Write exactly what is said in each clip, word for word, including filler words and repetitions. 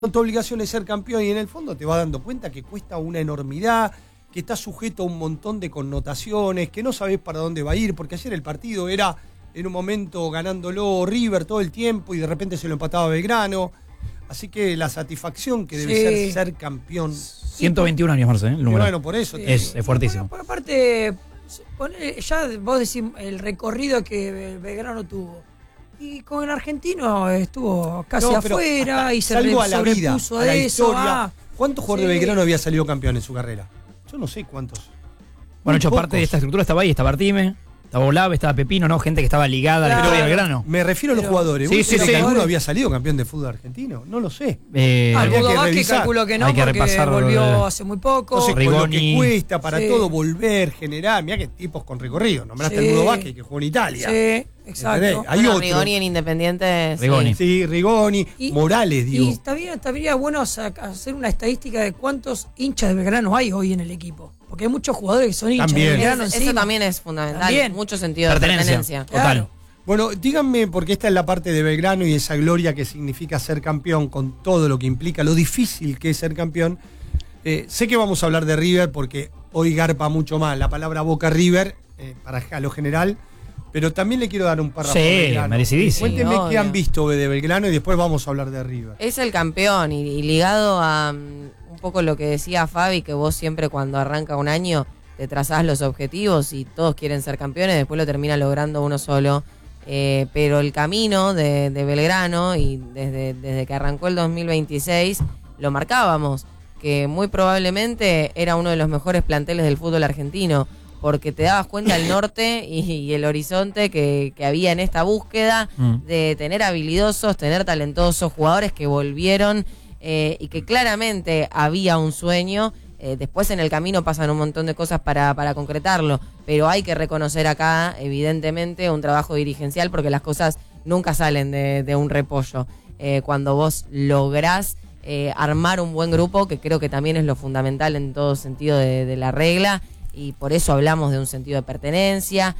Tu obligación es ser campeón y en el fondo te vas dando cuenta que cuesta una enormidad, que está sujeto a un montón de connotaciones, que no sabés para dónde va a ir, porque ayer el partido era en un momento ganándolo River todo el tiempo y de repente se lo empataba Belgrano. Así que la satisfacción que debe Sí. ser ser campeón. ciento veintiún años, Marce, ¿eh? El número. Bueno, por eso. te- Es, es fuertísimo. Bueno, por aparte, ponele- ya vos decís el recorrido que Belgrano tuvo. Y con el argentino estuvo casi No, pero afuera hasta y se salvo a la vida, sobrepuso a la de eso. historia. Ah, ¿Cuántos jugadores sí. de Belgrano había salido campeón en su carrera? Yo no sé cuántos. Bueno, Muy hecho parte pocos. de esta estructura estaba ahí, estaba Artime, estaba Olave, estaba Pepino, ¿no? Gente que estaba ligada a la Claro. historia del Belgrano. Me refiero a los Pero- jugadores. Sí, ¿Vos sí, decís sí. que alguno había salido campeón de fútbol argentino? No lo sé. Eh, Al habría Mudo que Vázquez revisar. calculo que no, Hay que porque repasar, volvió eh, hace muy poco. Entonces, con lo que Rigoni. cuesta para Sí. todo volver, generar. Mirá que tipos con recorrido. Nombraste Sí. al Mudo Vázquez que jugó en Italia. Sí, exacto. ¿Entendés? Hay Bueno, otro. Rigoni en Independiente. sí. Rigoni. Sí, Rigoni, Y- Morales, digo. Y estaría, estaría bueno saca- hacer una estadística de cuántos hinchas de Belgrano hay hoy en el equipo. Porque hay muchos jugadores que son hinchas También. de Eso, Belgrano eso encima. también es fundamental. También. Mucho sentido de pertenencia. pertenencia. Total. Claro. Bueno, díganme, porque esta es la parte de Belgrano y esa gloria que significa ser campeón, con todo lo que implica, lo difícil que es ser campeón. Eh, sé que vamos a hablar de River porque hoy garpa mucho más la palabra Boca River, eh, para a lo general, pero también le quiero dar un párrafo Sí, a Belgrano. merecidísimo. Cuéntenme Sí, qué obvio. han visto de Belgrano y después vamos a hablar de River. Es el campeón y, y ligado a um, un poco lo que decía Fabi, que vos siempre cuando arranca un año te trazás los objetivos y todos quieren ser campeones, después lo termina logrando uno solo. Eh, pero el camino de, de Belgrano y desde, desde que arrancó el dos mil veintiséis lo marcábamos, que muy probablemente era uno de los mejores planteles del fútbol argentino, porque te dabas cuenta el norte y, y el horizonte que, que había en esta búsqueda Mm. de tener habilidosos, tener talentosos jugadores que volvieron eh, y que claramente había un sueño. Eh, después en el camino pasan un montón de cosas para, para concretarlo, pero hay que reconocer acá, evidentemente, un trabajo dirigencial porque las cosas nunca salen de, de un repollo. Eh, cuando vos lográs eh, armar un buen grupo, que creo que también es lo fundamental en todo sentido de, de la regla, y por eso hablamos de un sentido de pertenencia.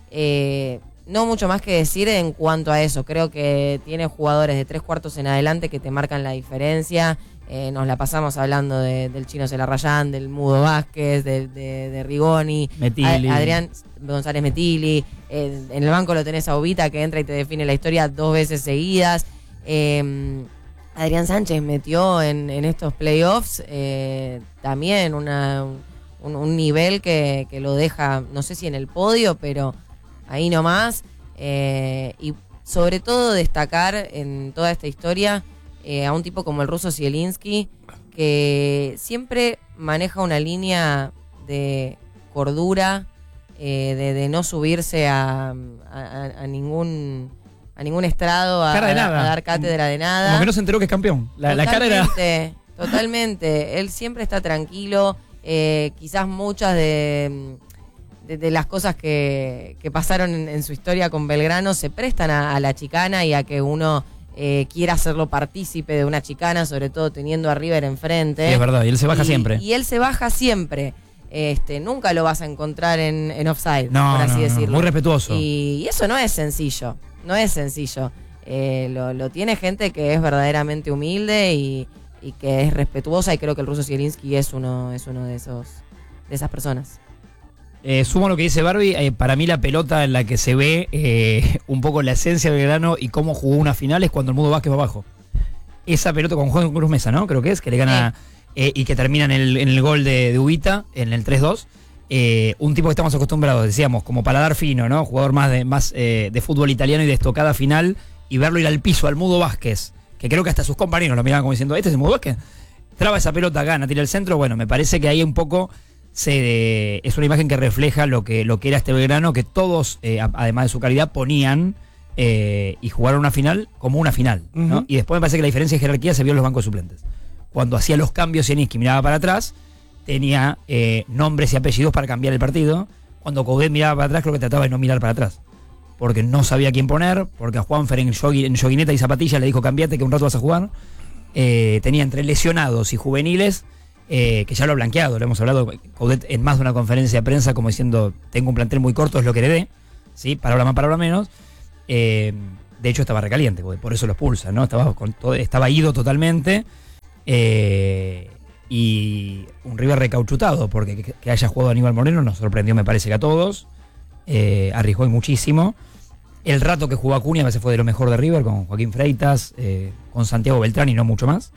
Eh, no mucho más que decir en cuanto a eso. Creo que tiene jugadores de tres cuartos en adelante que te marcan la diferencia. Eh, nos la pasamos hablando de, del Chino Celarrayán, del Mudo Vázquez, de, de, de Rigoni, Metilli. A- Adrián González Metilli. Eh, en el banco lo tenés a Ubita, que entra y te define la historia dos veces seguidas. Eh, Adrián Sánchez metió en, en estos playoffs eh, también una, un, un nivel que, que lo deja, no sé si en el podio, pero ahí nomás. Eh, y sobre todo destacar en toda esta historia eh, a un tipo como el ruso Zielinski, que siempre maneja una línea de cordura, eh, de, de no subirse a, a, a ningún a ningún estrado a, Cara de a- nada. a dar cátedra de nada. Como que no se enteró que es campeón. La, la cara era. Totalmente, totalmente. Él siempre está tranquilo. Eh, quizás muchas de, de, de las cosas que, que pasaron en, en su historia con Belgrano se prestan a, a la chicana y a que uno eh, quiera hacerlo partícipe de una chicana, sobre todo teniendo a River enfrente. Sí, es verdad, y él se baja Y- siempre. Y él se baja siempre. Este, nunca lo vas a encontrar en, en offside, No, por así no, no, decirlo. muy respetuoso. Y, y eso no es sencillo, no es sencillo. Eh, lo, lo tiene gente que es verdaderamente humilde y, y que es respetuosa, y creo que el ruso Zielinski es uno, es uno de esos, de esas personas. Eh, sumo lo que dice Barbie, eh, para mí la pelota en la que se ve eh, un poco la esencia del Belgrano y cómo jugó una final es cuando el Mudo Vázquez va abajo. Esa pelota con Juan Cruz Mesa, ¿no? Creo que es, que le gana eh, y que termina en el, en el gol de, de Ubita, en el tres dos. Eh, un tipo que estamos acostumbrados, decíamos, como paladar fino, ¿no? Jugador más de, más, eh, de fútbol italiano y de estocada final, y verlo ir al piso al Mudo Vázquez, que creo que hasta sus compañeros lo miraban como diciendo, ¿este es el Mudo Vázquez? Traba esa pelota, gana, tira el centro. Bueno, me parece que ahí un poco se, es una imagen que refleja lo que, lo que era este Belgrano, que todos, eh, a- además de su calidad, ponían eh, y jugaron una final como una final, ¿no? Ujú. Y después me parece que la diferencia de jerarquía se vio en los bancos suplentes. Cuando hacía los cambios Zielinski miraba para atrás, tenía eh, nombres y apellidos para cambiar el partido. Cuando Coudet miraba para atrás, creo que trataba de no mirar para atrás, porque no sabía quién poner, porque a Juanfer en, jogui- en joguineta y zapatilla le dijo cambiate que un rato vas a jugar. Eh, tenía entre lesionados y juveniles, eh, que ya lo ha blanqueado, lo hemos hablado Coudet en más de una conferencia de prensa como diciendo, tengo un plantel muy corto, es lo que heredé, ¿sí? Palabra más, palabra menos. Eh, de hecho estaba recaliente, porque por eso lo expulsa, ¿no? Estaba, con todo, estaba ido totalmente. Eh, y un River recauchutado, porque que, que haya jugado Aníbal Moreno nos sorprendió, me parece que a todos. Eh, arriesgó muchísimo. El rato que jugó Acuña me parece fue de lo mejor de River, con Joaquín Freitas, eh, con Santiago Beltrán y no mucho más.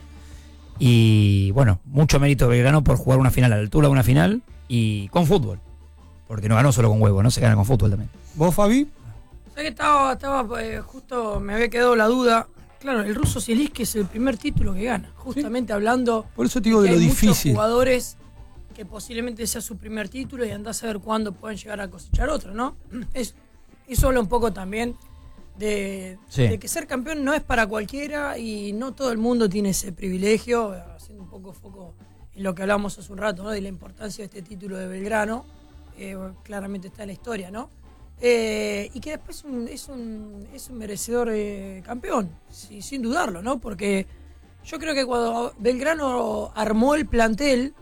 Y bueno, mucho mérito de Belgrano por jugar una final a la altura de una final y con fútbol. Porque no ganó solo con huevo, ¿no? Se gana con fútbol también. ¿Vos, Fabi? O sea que estaba, estaba eh, justo me había quedado la duda. Claro, el ruso Zielinski es el primer título que gana. Justamente ¿sí? hablando. Por eso te digo de, de lo hay difícil. Muchos jugadores que posiblemente sea su primer título y andás a ver cuándo pueden llegar a cosechar otro, ¿no? Es, eso habla un poco también de, sí. de que ser campeón no es para cualquiera y no todo el mundo tiene ese privilegio, haciendo un poco foco en lo que hablamos hace un rato, ¿no? De la importancia de este título de Belgrano, eh, claramente está en la historia, ¿no? Eh, y que después es un, es un, es un merecedor eh, campeón, sí, sin dudarlo, ¿no? Porque yo creo que cuando Belgrano armó el plantel,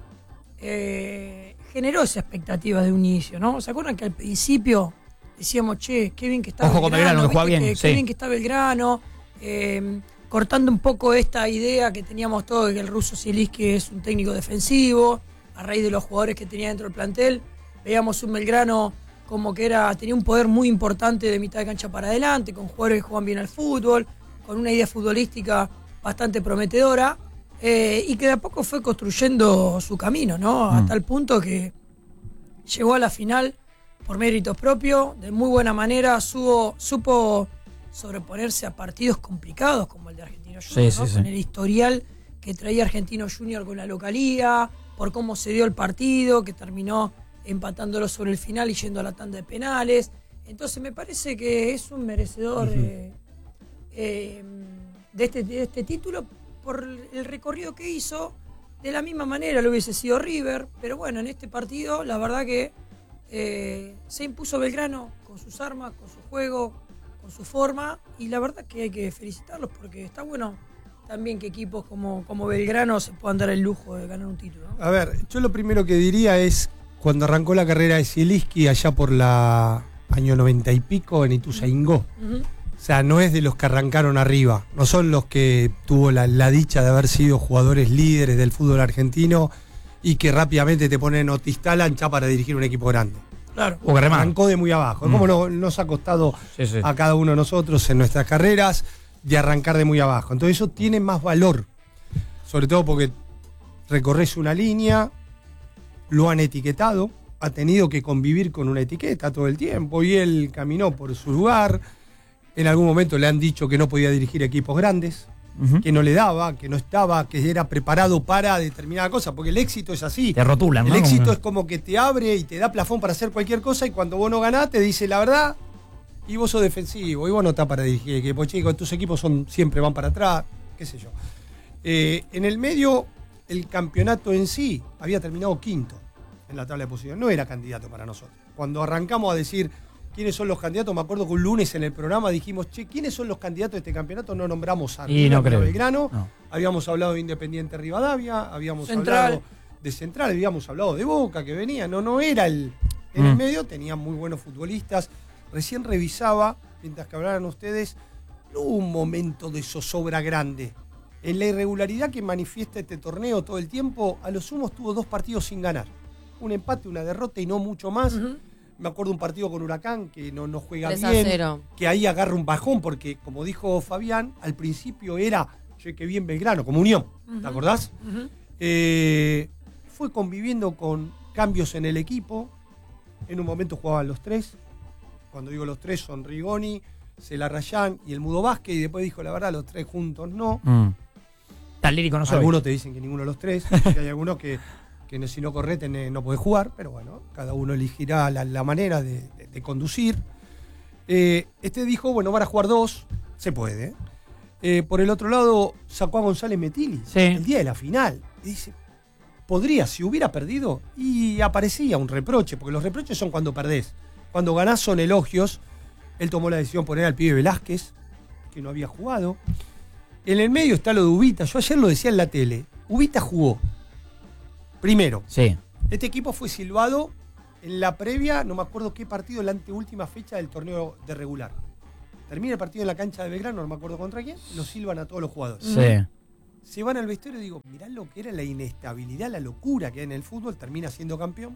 eh, generó esa expectativa de un inicio, ¿no? ¿Se acuerdan que al principio decíamos, che, qué bien que está Ojo Belgrano, con Belgrano, que juega bien, que, sí. qué bien que está Belgrano, eh, cortando un poco esta idea que teníamos todos de que el ruso Zielinski es un técnico defensivo, a raíz de los jugadores que tenía dentro del plantel, veíamos un Belgrano como que era tenía un poder muy importante de mitad de cancha para adelante, con jugadores que juegan bien al fútbol, con una idea futbolística bastante prometedora, eh, y que de a poco fue construyendo su camino, ¿no? Mm. A tal punto que llegó a la final por méritos propios, de muy buena manera, supo, supo sobreponerse a partidos complicados como el de Argentino Junior, sí, ¿no? Sí, con sí. el historial que traía Argentino Junior con la localía, por cómo se dio el partido, que terminó empatándolo sobre el final y yendo a la tanda de penales. Entonces me parece que es un merecedor uh-huh. eh, eh, de, este, de este título por el recorrido que hizo. De la misma manera lo hubiese sido River, pero bueno, en este partido la verdad que eh, se impuso Belgrano con sus armas, con su juego, con su forma, y la verdad que hay que felicitarlos porque está bueno también que equipos como, como Belgrano se puedan dar el lujo de ganar un título, ¿no? A ver, yo lo primero que diría es cuando arrancó la carrera de Zielinski allá por la año noventa y pico en Ituzaingó. Uh-huh. O sea, no es de los que arrancaron arriba, no son los que tuvo la, la dicha de haber sido jugadores líderes del fútbol argentino y que rápidamente te ponen o te instalan ya para dirigir un equipo grande. Claro. O que arrancó de muy abajo. Mm. Como no, nos ha costado sí, sí. a cada uno de nosotros en nuestras carreras de arrancar de muy abajo. Entonces eso tiene más valor, sobre todo porque recorres una línea, lo han etiquetado, ha tenido que convivir con una etiqueta todo el tiempo y él caminó por su lugar. En algún momento le han dicho que no podía dirigir equipos grandes, uh-huh. que no le daba, que no estaba, que era preparado para determinada cosa, porque el éxito es así. Te rotulan, El ¿no? éxito Como... es como que te abre y te da plafón para hacer cualquier cosa y cuando vos no ganás te dice la verdad y vos sos defensivo y vos no estás para dirigir equipos, chicos, tus equipos son, siempre van para atrás, qué sé yo. Eh, en el medio, el campeonato en sí había terminado quinto en la tabla de posiciones, no era candidato para nosotros. Cuando arrancamos a decir quiénes son los candidatos, me acuerdo que un lunes en el programa dijimos, che, ¿quiénes son los candidatos de este campeonato? No nombramos a y no creo. Belgrano, no. habíamos hablado de Independiente Rivadavia, habíamos Central. hablado de Central, habíamos hablado de Boca, que venía, no, no era el... En mm. el medio tenían muy buenos futbolistas. Recién revisaba, mientras que hablaran ustedes, no hubo un momento de zozobra grande. En la irregularidad que manifiesta este torneo todo el tiempo, a lo sumo tuvo dos partidos sin ganar. Un empate, una derrota y no mucho más. Uh-huh. Me acuerdo un partido con Huracán que no, no juega bien, que ahí agarra un bajón, porque como dijo Fabián, al principio era, che, que bien Belgrano, como Unión, uh-huh. ¿te acordás? Uh-huh. Eh, fue conviviendo con cambios en el equipo, en un momento jugaban los tres, cuando digo los tres son Rigoni, Celarrayán y el Mudo Vázquez, y después dijo, la verdad, los tres juntos no. Mm. Tan lírico no soy. Algunos te dicen que ninguno de los tres, que hay algunos que... que si no corre no puede jugar, pero bueno, cada uno elegirá la, la manera de, de, de conducir. Eh, este dijo, bueno, van a jugar dos, se puede. Eh, por el otro lado, sacó a González Metilli, sí. el día de la final. Y dice, podría, si hubiera perdido, y aparecía un reproche, porque los reproches son cuando perdés. Cuando ganás son elogios. Él tomó la decisión de poner al pibe Velázquez, que no había jugado. En el medio está lo de Ubita, yo ayer lo decía en la tele, Ubita jugó. Primero, sí. Este equipo fue silbado en la previa, no me acuerdo qué partido, la anteúltima fecha del torneo de regular. Termina el partido en la cancha de Belgrano, no me acuerdo contra quién, lo silban a todos los jugadores. Sí. se van al vestuario y digo, mirá lo que era la inestabilidad, la locura que hay en el fútbol, termina siendo campeón.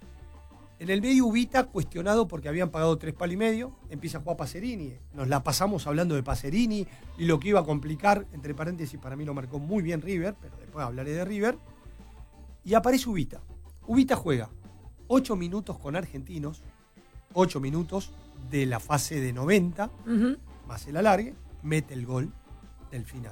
En el medio Ubita cuestionado porque habían pagado tres palos y medio, empieza a jugar Pacerini, nos la pasamos hablando de Pacerini y lo que iba a complicar, entre paréntesis para mí lo marcó muy bien River, pero después hablaré de River, y aparece Ubita. Ubita juega ocho minutos con Argentinos, ocho minutos de la fase de noventa, uh-huh. más el alargue, mete el gol del final.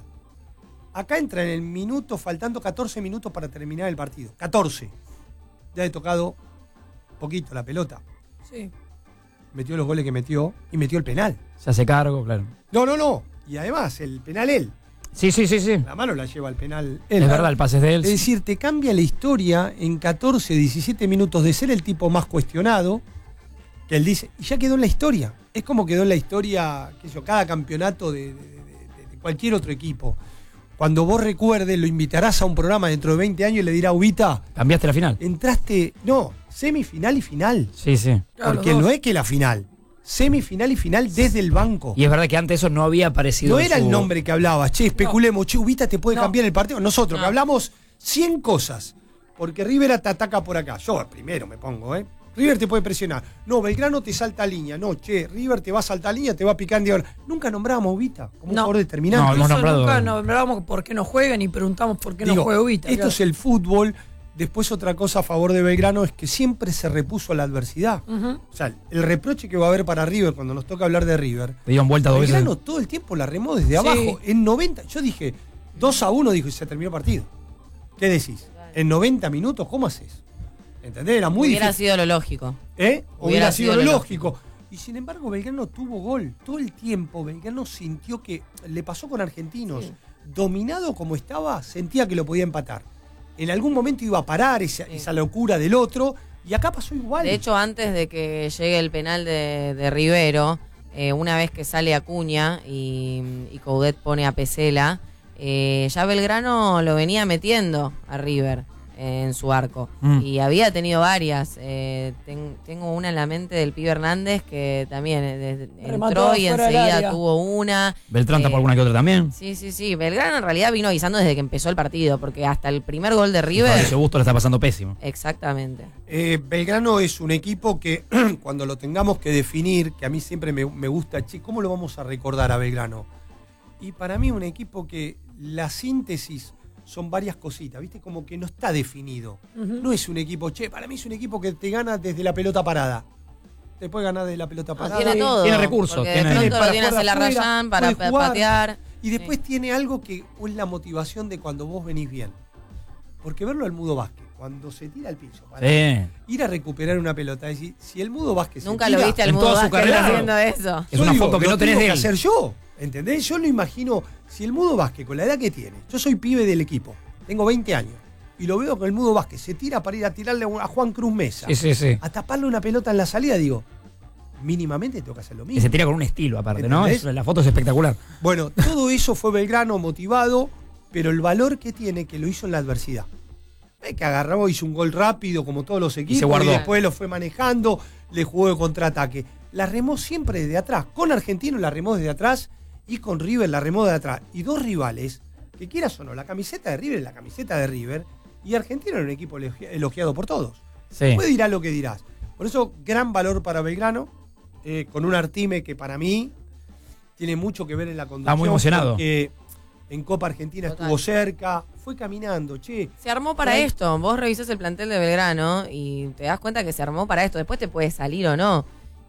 Acá entra en el minuto, faltando catorce minutos para terminar el partido, catorce, ya he tocado poquito la pelota. Sí. Metió los goles que metió y metió el penal. Se hace cargo, claro. No, no, no. Y además, el penal él. Sí, sí, sí, sí. La mano la lleva el penal él. Es verdad, el pase es de él. Es decir, te cambia la historia en catorce, diecisiete minutos de ser el tipo más cuestionado, que él dice, y ya quedó en la historia. Es como quedó en la historia, qué sé yo, cada campeonato de, de, de, de cualquier otro equipo. Cuando vos recuerdes, lo invitarás a un programa dentro de veinte años y le dirá, Ubita, cambiaste la final. Entraste, no, semifinal y final. Sí, sí. Porque no es que la final. Semifinal y final desde el banco. Y es verdad que antes eso no había aparecido. No era su... el nombre que hablabas. Che, especulemos. No. Che, Ubita te puede no. cambiar el partido. Nosotros, no. que hablamos cien cosas. Porque River te ataca por acá. Yo primero me pongo, ¿eh? River te puede presionar. No, Belgrano te salta a línea. No, che, River te va a saltar a línea, te va a picar en diagonal. Nunca nombrábamos a Ubita como un no. jugador determinante. No, hemos nombrado... Nunca nombrábamos por qué no juega ni preguntamos por qué Digo, no juega Ubita. Esto claro. es el fútbol. Después otra cosa a favor de Belgrano es que siempre se repuso a la adversidad. Uh-huh. O sea, el reproche que va a haber para River cuando nos toca hablar de River. Le dieron vuelta dos veces. Belgrano todo el tiempo la remó desde sí. abajo. En noventa, yo dije dos a uno, dijo, y se terminó el partido. ¿Qué decís? En noventa minutos, ¿cómo haces? ¿Entendés? Era muy Hubiera difícil. sido lo lógico. ¿Eh? Hubiera, Hubiera sido, sido lo lógico. lógico. Y sin embargo, Belgrano tuvo gol. Todo el tiempo, Belgrano sintió que le pasó con Argentinos. Sí. Dominado como estaba, sentía que lo podía empatar. En algún momento iba a parar esa, sí. esa locura del otro. Y acá pasó igual. De hecho, antes de que llegue el penal de, de Rivero, eh, una vez que sale Acuña y, y Coudet pone a Pesela, eh, ya Belgrano lo venía metiendo a River en su arco mm. y había tenido varias eh, ten, tengo una en la mente del pibe Hernández que también eh, entró y enseguida tuvo una. Beltrán tapó eh, alguna que otra también. Sí, sí, sí. Belgrano en realidad vino avisando desde que empezó el partido, porque hasta el primer gol de River ese Busto le está pasando pésimo. Exactamente. eh, Belgrano es un equipo que cuando lo tengamos que definir, que a mí siempre me, me gusta, che, ¿cómo lo vamos a recordar a Belgrano? Y para mí un equipo que la síntesis son varias cositas, ¿viste? Como que no está definido. Uh-huh. No es un equipo, che, para mí es un equipo que te gana desde la pelota parada. Te puede ganar desde la pelota parada. No, tiene todo. Tiene recursos. Tiene, tiene, de pronto lo tiene hacer la Rayán para patear. Y después sí. tiene algo que es la motivación de cuando vos venís bien. Porque verlo al Mudo Vázquez, cuando se tira al piso, para sí. ir a recuperar una pelota, es decir, si el Mudo Vázquez nunca se tira, lo viste al Mudo Vázquez haciendo eso. Es una digo, foto que no tenés de él. Lo tengo que hacer yo, ¿entendés? Yo lo imagino, si el Mudo Vázquez, con la edad que tiene, yo soy pibe del equipo, tengo veinte años, y lo veo con el Mudo Vázquez, se tira para ir a tirarle a Juan Cruz Mesa, sí, sí, sí. a taparle una pelota en la salida, digo, mínimamente tengo que hacer lo mismo. Y se tira con un estilo aparte, ¿entendés? ¿No? La foto es espectacular. Bueno, todo eso fue Belgrano motivado, pero el valor que tiene que lo hizo en la adversidad. Es que agarró, hizo un gol rápido como todos los equipos, y, se guardó. Y después lo fue manejando, le jugó de contraataque. La remó siempre desde atrás. Con Argentino la remó desde atrás y con River la remó de atrás. Y dos rivales, que quieras o no, la camiseta de River es la camiseta de River y Argentino era un equipo elogiado por todos. Sí. Después dirás lo que dirás. Por eso, gran valor para Belgrano, eh, con un Artime que para mí tiene mucho que ver en la conducción. Está muy emocionado. Porque en Copa Argentina Total. estuvo cerca, fue caminando, che. Se armó para Pero... esto. Vos revisás el plantel de Belgrano y te das cuenta que se armó para esto. Después te puede salir o no.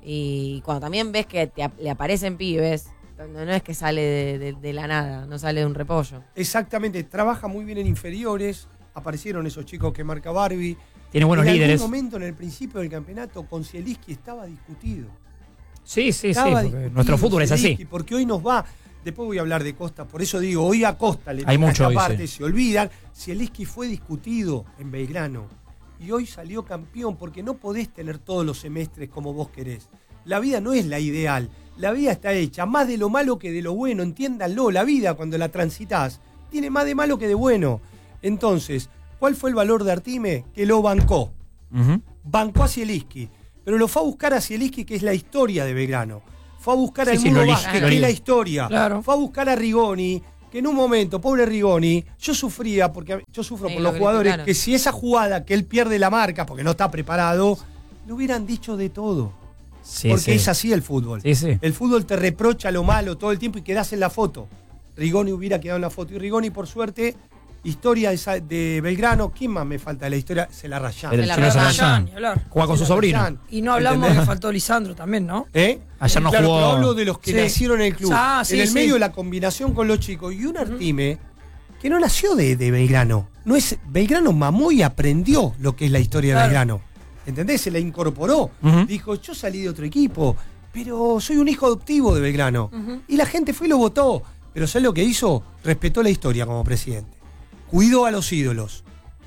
Y cuando también ves que te, le aparecen pibes, no es que sale de, de, de la nada, no sale de un repollo. Exactamente, trabaja muy bien en inferiores, aparecieron esos chicos que marca Barbie. Tiene buenos en líderes. En algún momento, en el principio del campeonato, con Zielinski estaba discutido. Sí, sí, estaba sí, porque nuestro fútbol es así. Porque hoy nos va, después voy a hablar de Costa, por eso digo, hoy a Costa le Hay toca mucho esta hoy, parte, sí. se olvidan. Zielinski fue discutido en Belgrano y hoy salió campeón porque no podés tener todos los semestres como vos querés. La vida no es la ideal, la vida está hecha más de lo malo que de lo bueno, entiéndanlo, la vida cuando la transitas tiene más de malo que de bueno. Entonces, ¿cuál fue el valor de Artime? Que lo bancó. Uh-huh. Bancó a Zielinski, pero lo fue a buscar a Zielinski, que es la historia de Belgrano. Fue a buscar sí, al sí, Mudo lo Vázquez, lo que es la historia. Claro. Fue a buscar a Rigoni, que en un momento, pobre Rigoni, yo sufría, porque yo sufro Sí, por lo los jugadores, criticaron. que si esa jugada que él pierde la marca porque no está preparado, le hubieran dicho de todo. Sí, porque sí. es así el fútbol. Sí, sí. El fútbol te reprocha lo malo todo el tiempo y quedás en la foto. Rigoni hubiera quedado en la foto. Y Rigoni, por suerte, historia esa de Belgrano, ¿quién más me falta de la historia? Se la rayan. El Se la chino rayan, Sarayán. ni hablar. Juega con su sobrino. Y no hablamos ¿Entendés? que faltó Lisandro también, ¿no? ¿Eh? Ayer no claro, jugó- pero hablo de los que Sí. nacieron en el club. Ah, sí, en el sí. medio de la combinación con los chicos. Y un Artime que no nació de, de Belgrano. No es, Belgrano mamó y aprendió lo que es la historia Claro. de Belgrano. ¿Entendés? Se la incorporó. Ujú. Dijo, yo salí de otro equipo, pero soy un hijo adoptivo de Belgrano. Ujú. Y la gente fue y lo votó. Pero ¿sabes lo que hizo? Respetó la historia como presidente. Cuidó a los ídolos.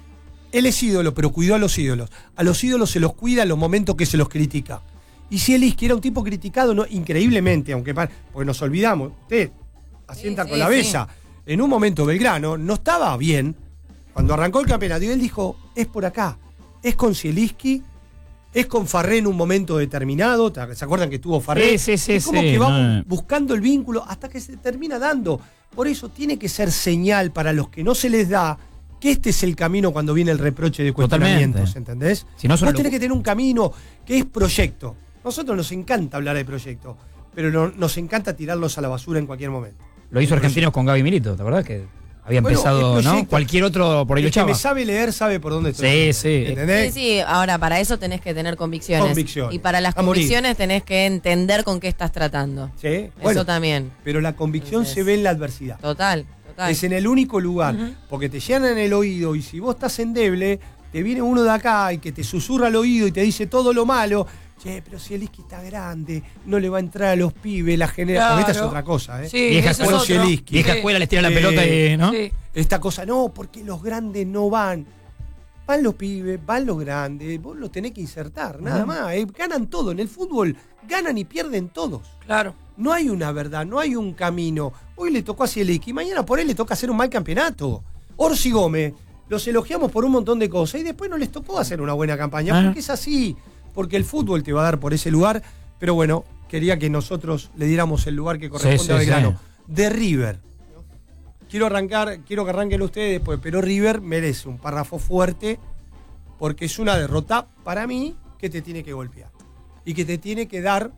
Él es ídolo, pero cuidó a los ídolos. A los ídolos se los cuida en los momentos que se los critica. Y si Elis, que era un tipo criticado, no, increíblemente, aunque pa- porque nos olvidamos, usted asienta Sí, con sí, la sí. besa, en un momento Belgrano no estaba bien, cuando arrancó el campeonato, y él dijo, es por acá, es con Zielinski, es con Farré en un momento determinado, ¿se acuerdan que tuvo Farré? Sí, sí, sí, es como sí, que va no. buscando el vínculo hasta que se termina dando. Por eso tiene que ser señal para los que no se les da que este es el camino cuando viene el reproche de cuestionamientos, Totalmente. ¿entendés? Si no, son Vos lo- tenés que tener un camino que es proyecto. Nosotros nos encanta hablar de proyecto, pero no- nos encanta tirarlos a la basura en cualquier momento. Lo hizo Argentinos con Gaby Milito, ¿te acordás? Que había Bueno, empezado, el ¿no? proyecto- Cualquier otro por ahí El que luchaba. me sabe leer sabe por dónde estoy. Sí, yendo, sí. ¿entendés? Sí, sí, ahora para eso tenés que tener convicciones. Convicciones. Y para las A morir. convicciones tenés que entender con qué estás tratando. Sí, bueno, Eso también. pero la convicción Entonces- se ve en la adversidad. Total, total. Es en el único lugar, porque te llenan el oído y si vos estás endeble, te viene uno de acá y que te susurra al oído y te dice todo lo malo. Che, pero si el Isqui está grande, no le va a entrar a los pibes, la generación. Claro. Esta es otra cosa, ¿eh? Sí, Vieja ese es escuela, otro. Zielinski. Vieja Sí. escuela, les tira la Eh, pelota y, ¿no? Sí. Esta cosa, no, porque los grandes no van. Van los pibes, van los grandes, vos los tenés que insertar, nada más. ¿eh? Ganan todo. En el fútbol ganan y pierden todos. Claro. No hay una verdad, no hay un camino. Hoy le tocó a Zielinski, mañana por él le toca hacer un mal campeonato. Orsi Gómez, los elogiamos por un montón de cosas y después no les tocó hacer una buena campaña, Ah. porque es así, porque el fútbol te va a dar por ese lugar, pero bueno, quería que nosotros le diéramos el lugar que corresponde Sí, sí, a Belgrano. sí. De River. Quiero arrancar, quiero que arranquen ustedes después, pero River merece un párrafo fuerte porque es una derrota para mí que te tiene que golpear y que te tiene que dar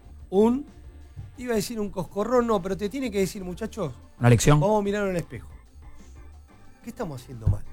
un, iba a decir un coscorrón, no, pero te tiene que decir, muchachos, Una lección. vamos a mirar en el espejo. ¿Qué estamos haciendo mal?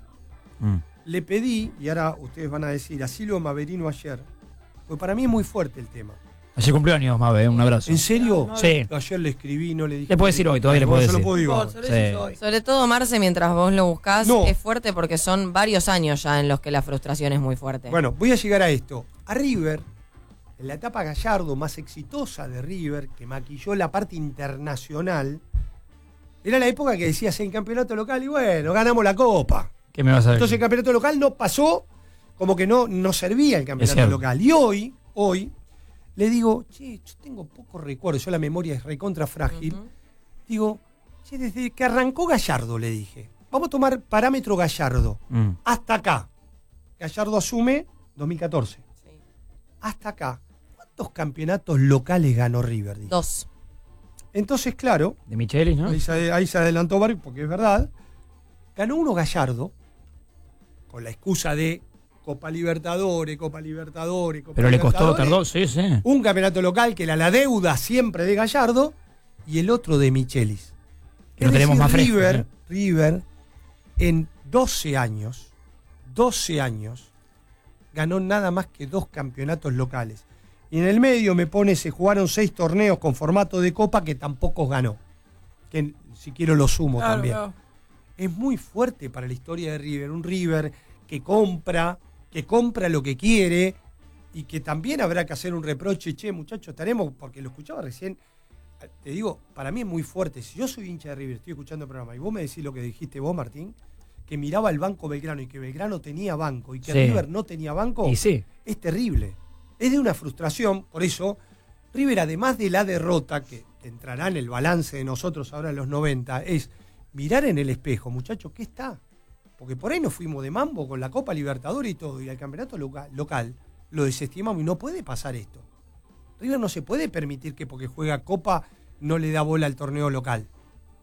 Mm. Le pedí, y ahora ustedes van a decir, a Silvio Maverino ayer, porque para mí es muy fuerte el tema. Ayer cumpleaños, Mabe, un abrazo. ¿En serio? Sí. Ayer le escribí, no le dije. Le puedo decir hoy, todavía le Bueno, puedo yo decir. lo puedo Vos, igual. sobre Sí. eso soy. Sobre todo, Marce, mientras vos lo buscás, No. es fuerte porque son varios años ya en los que la frustración es muy fuerte. Bueno, voy a llegar a esto. A River, en la etapa Gallardo más exitosa de River, que maquilló la parte internacional, era la época que decías en campeonato local y bueno, ganamos la copa. ¿Qué me vas a decir? Entonces el campeonato local no pasó, como que no, no servía el campeonato cierto. local. Y hoy, hoy, le digo, che, yo tengo pocos recuerdos, yo la memoria es recontra frágil. Ujú. Digo, che, desde que arrancó Gallardo, le dije, vamos a tomar parámetro Gallardo, Mm. hasta acá. Gallardo asume dos mil catorce. Sí. Hasta acá. ¿Cuántos campeonatos locales ganó River? Dije. Dos. Entonces, claro, De Michelis, ¿no? ahí se, ahí se adelantó Barbie, porque es verdad. Ganó uno Gallardo, con la excusa de Copa Libertadores, Copa Libertadores, Copa Pero le costó, Libertadores. tardó, sí, sí. Un campeonato local que era la deuda siempre de Gallardo y el otro de Michelis. Que lo Es tenemos decir, más fresco, River, ¿eh? River, en doce años, doce años, ganó nada más que dos campeonatos locales. Y en el medio me pone, se jugaron seis torneos con formato de copa que tampoco ganó. Que si quiero lo sumo Claro, también. claro. Es muy fuerte para la historia de River. Un River que compra, que compra lo que quiere y que también habrá que hacer un reproche. Che, muchachos, estaremos, porque lo escuchaba recién. Te digo, para mí es muy fuerte. Si yo soy hincha de River, estoy escuchando el programa y vos me decís lo que dijiste vos, Martín, que miraba el banco Belgrano y que Belgrano tenía banco y que Sí. River no tenía banco, Y sí. es terrible. Es de una frustración. Por eso, River, además de la derrota, que entrará en el balance de nosotros ahora en los noventa, es mirar en el espejo, muchachos, ¿qué está? Porque por ahí nos fuimos de mambo con la Copa Libertadores y todo, y al campeonato local, local lo desestimamos y no puede pasar esto. River no se puede permitir que porque juega Copa no le da bola al torneo local.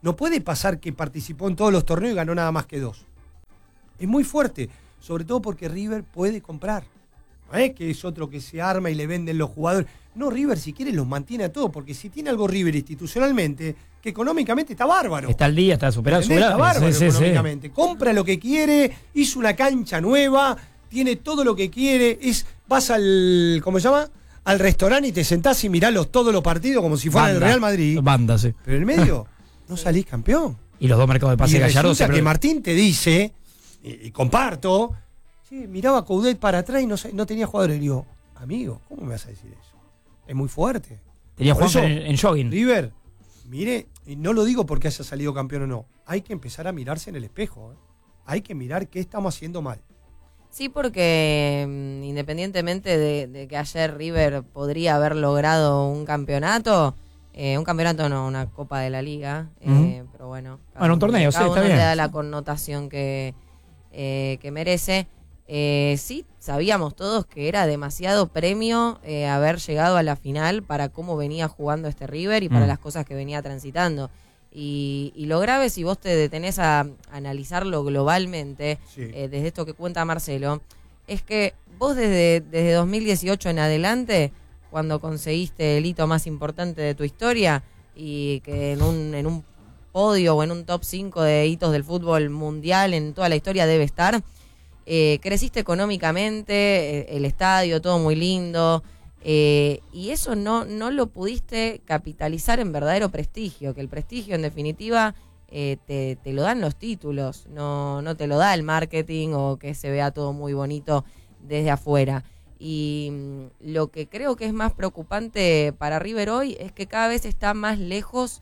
No puede pasar que participó en todos los torneos y ganó nada más que dos. Es muy fuerte, sobre todo porque River puede comprar. ¿No es que es otro que se arma y le venden los jugadores? No, River si quiere los mantiene a todos, porque si tiene algo River institucionalmente, que económicamente está bárbaro. Está al día, está superado. Está bárbaro sí, sí, económicamente. Sí. Compra lo que quiere, hizo una cancha nueva, tiene todo lo que quiere, es vas al, ¿cómo se llama? Al restaurante y te sentás y mirás los, todos los partidos como si fueran el Real Madrid. Banda, sí. Pero en el medio no salís campeón. Y los dos mercados de pase y Gallardo resulta siempre... que Martín te dice, y, y comparto, sí, miraba a Coudet para atrás y no, no tenía jugadores. Y digo, amigo, ¿cómo me vas a decir eso? Es muy fuerte. Tenía Por Juan eso, en, en jogging. River, mire, y no lo digo porque haya salido campeón o no, hay que empezar a mirarse en el espejo. ¿eh? Hay que mirar qué estamos haciendo mal. Sí, porque mm, independientemente de, de que ayer River podría haber logrado un campeonato, eh, un campeonato no, una Copa de la Liga, eh, Uh-huh. pero bueno. Bueno, un torneo, cada sí, está uno bien. le da la connotación que, eh, que merece. Eh, sí, sabíamos todos que era demasiado premio eh, haber llegado a la final para cómo venía jugando este River y para Mm. las cosas que venía transitando. Y, y lo grave, si vos te detenés a analizarlo globalmente, Sí. eh, desde esto que cuenta Marcelo, es que vos desde, desde dos mil dieciocho en adelante, cuando conseguiste el hito más importante de tu historia, y que en un, en un podio o en un top cinco de hitos del fútbol mundial en toda la historia debe estar, eh, creciste económicamente, eh, el estadio, todo muy lindo, eh, y eso no, no lo pudiste capitalizar en verdadero prestigio, que el prestigio en definitiva eh, te, te lo dan los títulos, no, no te lo da el marketing o que se vea todo muy bonito desde afuera. Y mm, lo que creo que es más preocupante para River hoy es que cada vez está más lejos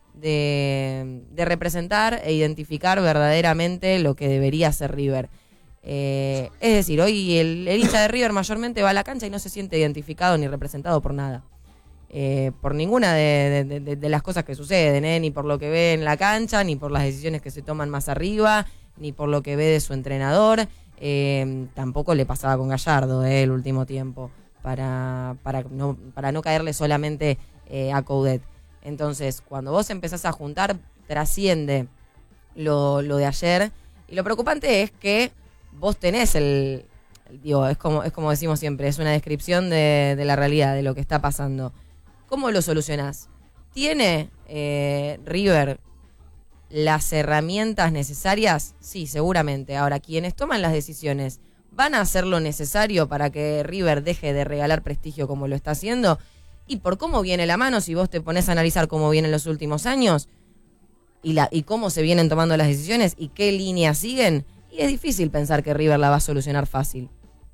de, de representar e identificar verdaderamente lo que debería ser River. Eh, es decir, hoy el, el hincha de River mayormente va a la cancha y no se siente identificado ni representado por nada. Eh, por ninguna de, de, de, de las cosas que suceden, ¿eh? Ni por lo que ve en la cancha, ni por las decisiones que se toman más arriba, ni por lo que ve de su entrenador. Eh, tampoco le pasaba con Gallardo eh, el último tiempo, para, para, no, para no caerle solamente eh, a Coudet. Entonces, cuando vos empezás a juntar, trasciende lo, lo de ayer. Y lo preocupante es que vos tenés el... el digo, es como, es como decimos siempre, es una descripción de, de la realidad, de lo que está pasando. ¿Cómo lo solucionás? ¿Tiene eh, River las herramientas necesarias? Sí, seguramente. Ahora, quienes toman las decisiones, ¿van a hacer lo necesario para que River deje de regalar prestigio como lo está haciendo? Y por cómo viene la mano, si vos te pones a analizar cómo vienen los últimos años y, la, y cómo se vienen tomando las decisiones y qué líneas siguen, y es difícil pensar que River la va a solucionar fácil.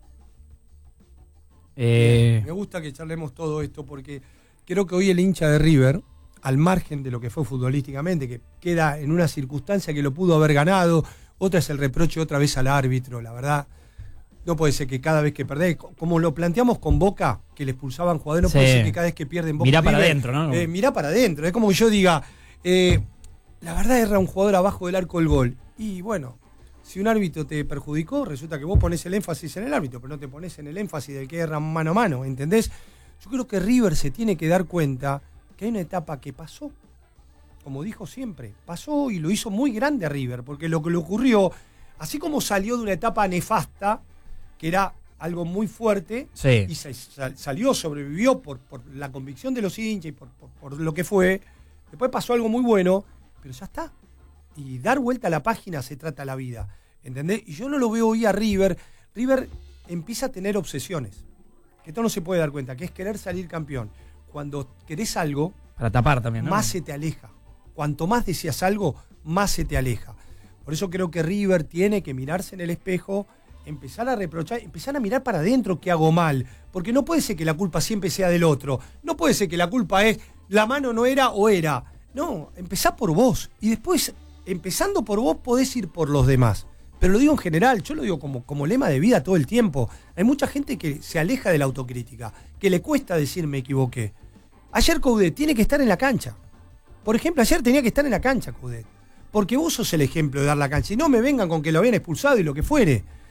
Eh, Me gusta que charlemos todo esto porque creo que hoy el hincha de River, al margen de lo que fue futbolísticamente, que queda en una circunstancia que lo pudo haber ganado, otra es el reproche otra vez al árbitro, la verdad. No puede ser que cada vez que perdés, como lo planteamos con Boca, que le expulsaban jugadores, no Sí. puede ser que cada vez que pierden Boca... Mirá para River, adentro, ¿no? Eh, mirá para adentro, es como que yo diga, eh, la verdad erra un jugador abajo del arco del gol. Y bueno, si un árbitro te perjudicó, resulta que vos pones el énfasis en el árbitro, pero no te pones en el énfasis del que erra mano a mano, ¿entendés? Yo creo que River se tiene que dar cuenta que hay una etapa que pasó, como dijo siempre, pasó y lo hizo muy grande a River, porque lo que le ocurrió, así como salió de una etapa nefasta, que era algo muy fuerte, Sí. y se, sal, salió, sobrevivió por, por la convicción de los hinchas y por, por, por lo que fue, después pasó algo muy bueno, pero ya está. Y dar vuelta a la página se trata la vida, ¿entendés? Y yo no lo veo hoy a River. River empieza a tener obsesiones, que esto no se puede dar cuenta, que es querer salir campeón. Cuando querés algo, Para tapar también, ¿no? más se te aleja. Cuanto más deseas algo, más se te aleja. Por eso creo que River tiene que mirarse en el espejo, empezar a reprochar, empezar a mirar para adentro qué hago mal. Porque no puede ser que la culpa siempre sea del otro. No puede ser que la culpa es la mano no era o era. No, empezá por vos. Y después, empezando por vos, podés ir por los demás. Pero lo digo en general, yo lo digo como, como lema de vida todo el tiempo. Hay mucha gente que se aleja de la autocrítica, que le cuesta decir me equivoqué. Ayer Coudet tiene que estar en la cancha. Por ejemplo, ayer tenía que estar en la cancha Coudet. Porque vos sos el ejemplo de dar la cancha. Y no me vengan con que lo habían expulsado y lo que fuere.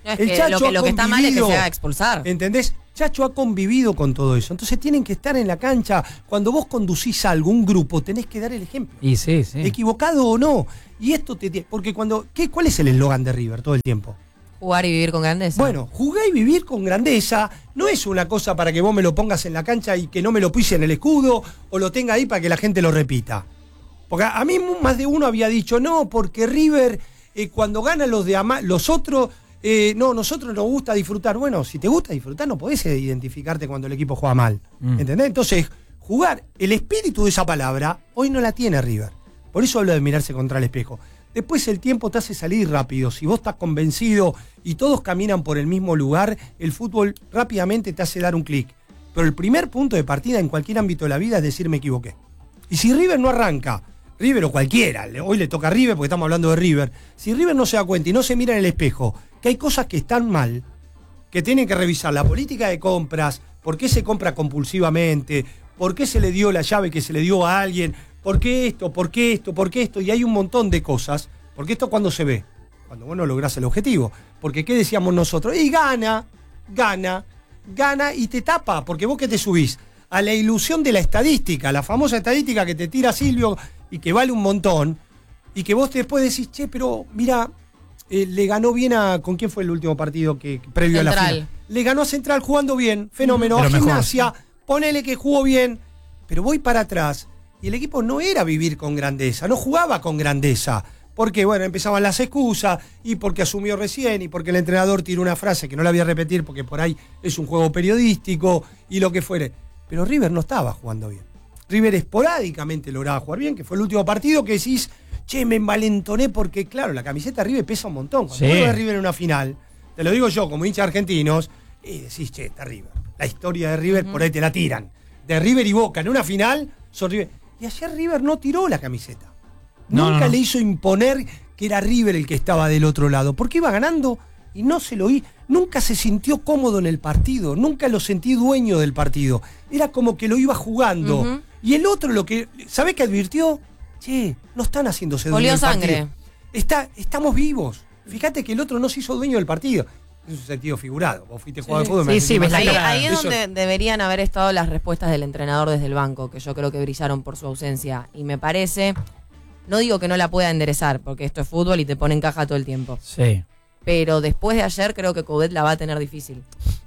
No, es el que Chacho lo que, ha lo que está mal es que convivido, se haga expulsar. ¿entendés? Chacho ha convivido con todo eso. Entonces tienen que estar en la cancha. Cuando vos conducís algo, un grupo, tenés que dar el ejemplo. Y sí, sí. Equivocado o no. Y esto te. Porque cuando. ¿qué, ¿Cuál es el eslogan de River todo el tiempo? Jugar y vivir con grandeza. Bueno, jugar y vivir con grandeza no es una cosa para que vos me lo pongas en la cancha y que no me lo pise en el escudo o lo tenga ahí para que la gente lo repita. Porque a mí más de uno había dicho, no, porque River eh, cuando gana los de ama los otros, eh, no, nosotros nos gusta disfrutar. Bueno, si te gusta disfrutar no podés identificarte cuando el equipo juega mal. Mm. ¿Entendés? Entonces, jugar, el espíritu de esa palabra, hoy no la tiene River. Por eso hablo de mirarse contra el espejo. Después el tiempo te hace salir rápido. Si vos estás convencido y todos caminan por el mismo lugar, el fútbol rápidamente te hace dar un clic. Pero el primer punto de partida en cualquier ámbito de la vida es decir me equivoqué. Y si River no arranca, River o cualquiera, hoy le toca a River porque estamos hablando de River, si River no se da cuenta y no se mira en el espejo que hay cosas que están mal, que tienen que revisar la política de compras, por qué se compra compulsivamente, por qué se le dio la llave que se le dio a alguien, ¿por qué esto? ¿Por qué esto? ¿Por qué esto? Y hay un montón de cosas. Porque esto cuando se ve, cuando vos no lográs el objetivo. Porque ¿qué decíamos nosotros? Y gana, gana, gana y te tapa. Porque vos que te subís a la ilusión de la estadística, la famosa estadística que te tira Silvio y que vale un montón. Y que vos después decís, che, pero mira, eh, le ganó bien a... ¿Con quién fue el último partido que previo Central. a la final? Le ganó a Central jugando bien, fenómeno. Pero a mejor. Gimnasia, ponele que jugó bien. Pero voy para atrás. Y el equipo no era vivir con grandeza, no jugaba con grandeza. Porque, bueno, empezaban las excusas, y porque asumió recién, y porque el entrenador tiró una frase que no la voy a repetir porque por ahí es un juego periodístico, y lo que fuere. Pero River no estaba jugando bien. River esporádicamente lograba jugar bien, que fue el último partido que decís, che, me envalentoné porque, claro, la camiseta de River pesa un montón. Cuando Sí. vos ves River en una final, te lo digo yo como hincha argentinos, y decís, che, está River. La historia de River, uh-huh. por ahí te la tiran. De River y Boca en una final, son River. Y ayer River no tiró la camiseta. No, Nunca no, no. le hizo imponer que era River el que estaba del otro lado. Porque iba ganando y no se lo oí. Nunca se sintió cómodo en el partido. Nunca lo sentí dueño del partido. Era como que lo iba jugando. Uh-huh. Y el otro lo que... ¿Sabés qué advirtió? Che, no están haciéndose dueño Olió del sangre. partido. Está, estamos vivos. Fíjate que el otro no se hizo dueño del partido. Es un sentido figurado. Vos fuiste jugador Sí. de fútbol. Sí, sí, ves la Ahí, cara. ahí es Eso- donde deberían haber estado las respuestas del entrenador desde el banco, que yo creo que brillaron por su ausencia. Y me parece, no digo que no la pueda enderezar, porque esto es fútbol y te pone en caja todo el tiempo. Sí. Pero después de ayer creo que Coudet la va a tener difícil.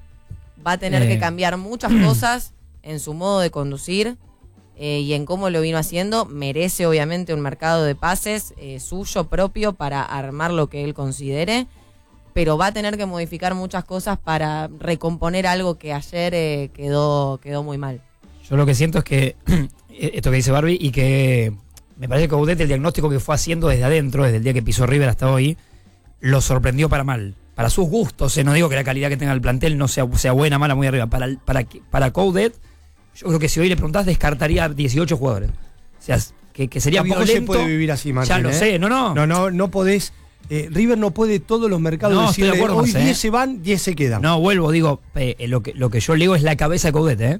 Va a tener Eh. que cambiar muchas cosas en su modo de conducir eh, y en cómo lo vino haciendo. Merece obviamente un mercado de pases eh, suyo propio para armar lo que él considere, pero va a tener que modificar muchas cosas para recomponer algo que ayer eh, quedó, quedó muy mal. Yo lo que siento es que esto que dice Barbie y que me parece que Coudet, el diagnóstico que fue haciendo desde adentro, desde el día que pisó River hasta hoy, lo sorprendió para mal. Para sus gustos, eh, no digo que la calidad que tenga el plantel no sea, sea buena, mala, muy arriba. Para, para, para Coudet, yo creo que si hoy le preguntás, descartaría dieciocho jugadores. O sea, que, que sería Tampoco violento. se puede vivir así, Martín. Ya lo ¿eh? sé, no, no. No, no, no podés. Eh, River no puede todos los mercados No, estoy de decirle, acuerdo, hoy Marce, ¿eh? diez se van, diez se quedan. No, vuelvo, digo, eh, eh, lo, que, lo que yo leo es la cabeza de Coudet, ¿eh?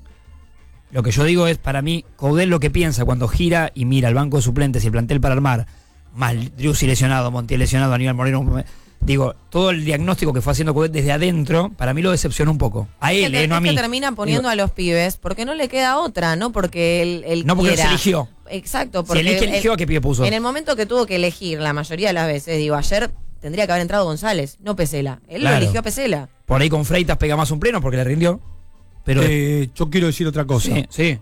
Lo que yo digo es, para mí, Coudet lo que piensa cuando gira y mira el banco de suplentes y el plantel para armar, más Driussi lesionado, Montiel lesionado, Aníbal Moreno, digo, todo el diagnóstico que fue haciendo Coudet desde adentro, para mí lo decepcionó un poco. A Es él, que, eh, no a es mí. que terminan poniendo Digo, a los pibes porque no le queda otra, no porque él, él no porque quiera. se eligió. Exacto, Si porque el que él- eligió, ¿a qué pibe puso? en el momento que tuvo que elegir, la mayoría de las veces, digo, ayer tendría que haber entrado González, no Pesela. Él Claro. lo eligió a Pesela. Por ahí con Freitas pega más un pleno porque le rindió. Pero Eh, yo quiero decir otra cosa. sí, sí.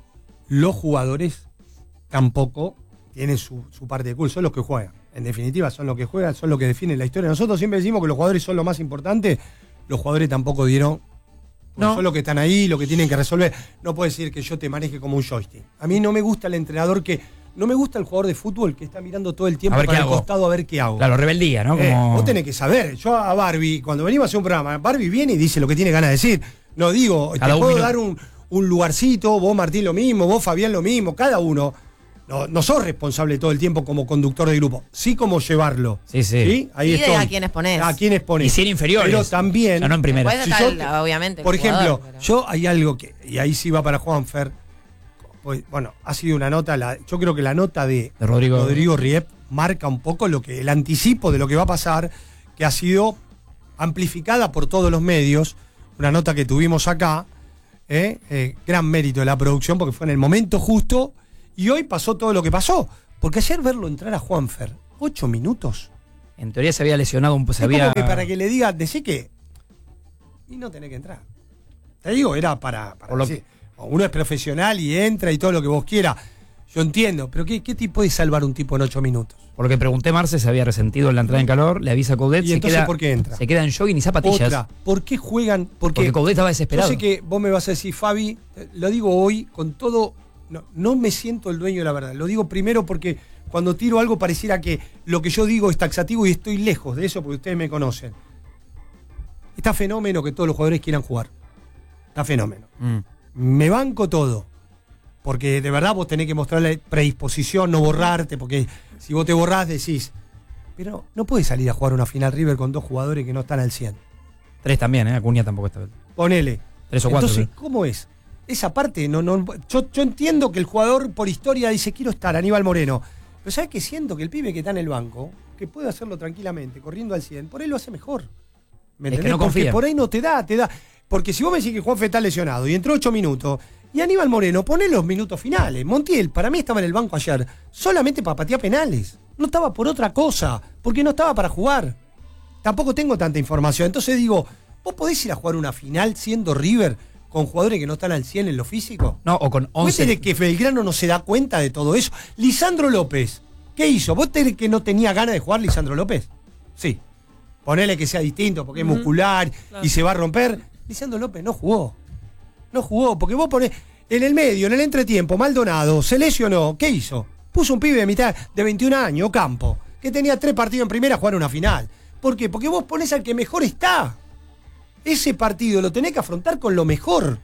Los jugadores tampoco tienen su, su parte de culpa, son los que juegan. En definitiva, son los que juegan, son los que definen la historia. Nosotros siempre decimos que los jugadores son lo más importante. Los jugadores tampoco dieron. No. Son los que están ahí, los que tienen que resolver. No puedo decir que yo te maneje como un joystick. A mí no me gusta el entrenador que. No me gusta el jugador de fútbol que está mirando todo el tiempo A ver para qué el hago. costado a ver qué hago. Claro, rebeldía, ¿no? Eh, Como... vos tenés que saber. Yo a Barbie, cuando venimos a hacer un programa, Barbie viene y dice lo que tiene ganas de decir. No digo, Cada te un puedo minuto. dar un, un lugarcito, vos Martín lo mismo, vos Fabián lo mismo, cada uno. No, no sos responsable todo el tiempo como conductor de grupo, sí como llevarlo. Sí, sí. Ahí Y de estoy. a quiénes ponés. A quiénes ponés. Y ser inferiores. Pero también. Ya no en primera. Después Si está yo el- te- obviamente, el Por ejemplo, jugador, pero- yo hay algo que, y ahí sí va para Juanfer, pues, bueno, ha sido una nota, la, yo creo que la nota de, De Rodrigo. Rodrigo Riep marca un poco lo que el anticipo de lo que va a pasar, que ha sido amplificada por todos los medios, una nota que tuvimos acá, eh, eh, gran mérito de la producción porque fue en el momento justo y hoy pasó todo lo que pasó. Porque ayer verlo entrar a Juanfer, ocho minutos. En teoría se había lesionado un... Se es había... como que para que le diga, decí que... Y no tenés que entrar. Te digo, era para... para lo decir, uno es profesional y entra y todo lo que vos quieras. Yo entiendo, pero ¿qué, qué tipo puede salvar un tipo en ocho minutos? Por lo que pregunté, Marce se había resentido en la entrada en calor, le avisa a Coudet, ¿Y se entonces queda, por qué entra? se queda en jogging y zapatillas. Otra, ¿por qué juegan? Porque, Porque Coudet estaba desesperado. Yo sé que vos me vas a decir, Fabi, eh, lo digo hoy con todo... No, no me siento el dueño de la verdad. Lo digo primero porque cuando tiro algo pareciera que lo que yo digo es taxativo y estoy lejos de eso porque ustedes me conocen. Está fenómeno que todos los jugadores quieran jugar. Está fenómeno. Mm. Me banco todo. Porque de verdad vos tenés que mostrarle predisposición, no borrarte, porque si vos te borrás decís, pero no puedes salir a jugar una final River con dos jugadores que no están al cien. Tres también, ¿eh? Acuña tampoco está. Ponele. Tres o cuatro. Entonces, sí. ¿cómo es? Esa parte, no, no, yo, yo entiendo que el jugador por historia dice, quiero estar, Aníbal Moreno. Pero ¿sabes qué? Siento que el pibe que está en el banco, que puede hacerlo tranquilamente, corriendo al cien, por ahí lo hace mejor. ¿Me Es que entendés? no Porque confía. por ahí no te da, te da. Porque si vos me decís que Juanfe está lesionado y entró ocho minutos, y Aníbal Moreno, poné los minutos finales. Montiel, para mí estaba en el banco ayer, solamente para patear penales. No estaba por otra cosa, porque no estaba para jugar. Tampoco tengo tanta información. Entonces digo, ¿vos podés ir a jugar una final siendo River con jugadores que no están al cien en lo físico? No, o con ¿Vos once. tenés que Belgrano no se da cuenta de todo eso? Lisandro López, ¿qué hizo? ¿Vos tenés que no tenía ganas de jugar Lisandro López? Sí. Ponele que sea distinto porque es Ujú. muscular Claro. y se va a romper. Lisandro López no jugó. No jugó, porque vos ponés en el medio, en el entretiempo, Maldonado se lesionó. ¿Qué hizo? Puso un pibe de mitad de veintiún años, Campo, que tenía tres partidos en primera a jugar una final. ¿Por qué? Porque vos ponés al que mejor está. Ese partido lo tenés que afrontar con lo mejor.